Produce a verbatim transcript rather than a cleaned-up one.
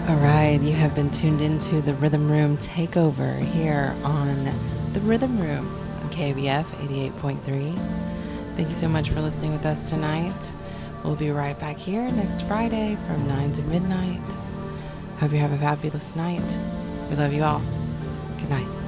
All right, you have been tuned into the Rhythm Room Takeover here on the Rhythm Room on K B F eighty-eight point three. Thank you so much for listening with us tonight. We'll be right back here next Friday from nine to midnight. Hope you have a fabulous night. We love you all. Good night.